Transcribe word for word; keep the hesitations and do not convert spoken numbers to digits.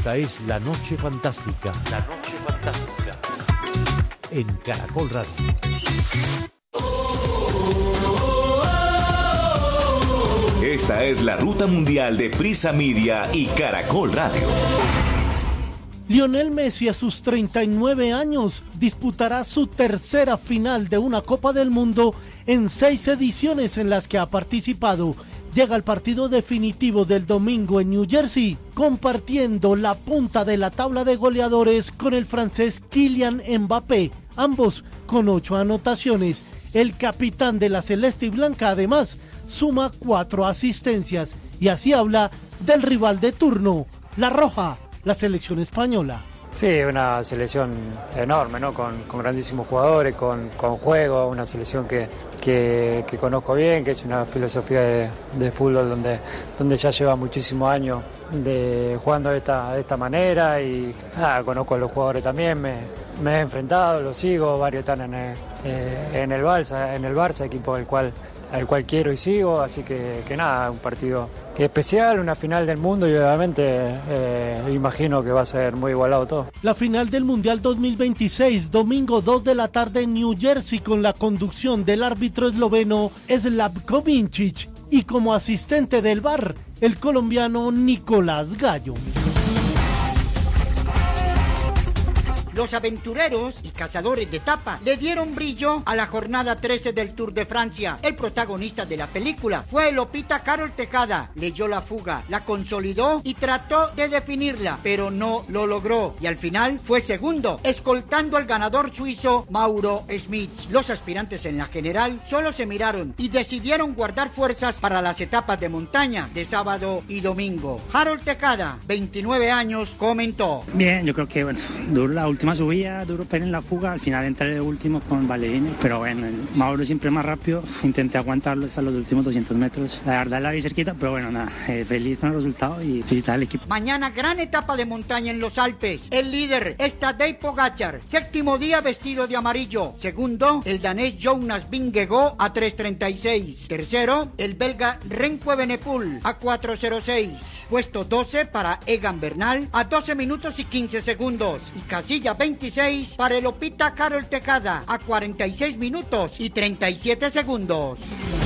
Esta es La Noche Fantástica. La Noche Fantástica. En Caracol Radio. Esta es la ruta mundial de Prisa Media y Caracol Radio. Lionel Messi, a sus treinta y nueve años, disputará su tercera final de una Copa del Mundo en seis ediciones en las que ha participado. Llega al partido definitivo del domingo en New Jersey, compartiendo la punta de la tabla de goleadores con el francés Kylian Mbappé, ambos con ocho anotaciones. El capitán de la Celeste y Blanca, además, suma cuatro asistencias y así habla del rival de turno, la Roja, la selección española. Sí, una selección enorme, ¿no? Con, con grandísimos jugadores, con, con juego, una selección que, que, que conozco bien, que es una filosofía de, de fútbol donde, donde ya lleva muchísimos años de, jugando de esta, de esta manera y ah, conozco a los jugadores también, me, me he enfrentado, los sigo, varios están en el, eh, en el Barça, en el Barça, equipo del cual, al cual quiero y sigo, así que, que nada, un partido especial, una final del mundo y obviamente eh, imagino que va a ser muy igualado todo. La final del Mundial dos mil veintiséis, domingo dos de la tarde en New Jersey, con la conducción del árbitro esloveno Slavko Vincic y como asistente del V A R, el colombiano Nicolás Gallo. Los aventureros y cazadores de tapa le dieron brillo a la jornada trece del Tour de Francia. El protagonista de la película fue el opita Carol Tejada. Leyó la fuga, la consolidó y trató de definirla, pero no lo logró. Y al final fue segundo, escoltando al ganador suizo Mauro Schmid. Los aspirantes en la general solo se miraron y decidieron guardar fuerzas para las etapas de montaña de sábado y domingo. Harold Tejada, veintinueve años, comentó: Bien, yo creo que bueno, duro la última subida, duro pero en la fuga, al final entré de último con Ballerini, pero bueno, el Mauro siempre más rápido, intenté aguantarlo hasta los últimos doscientos metros, la verdad la vi cerquita, pero bueno, nada, eh, feliz con el resultado y felicitar al equipo. Mañana gran etapa de montaña en los Alpes, el líder es Tadej Pogačar, séptimo día vestido de amarillo, segundo el danés Jonas Vingegaard a tres treinta y seis, tercero el belga Remco Evenepoel a cuatro cero seis, puesto doce para Egan Bernal a doce minutos y quince segundos y casilla veintiséis para el opita Carol Tejada a cuarenta y seis minutos y treinta y siete segundos.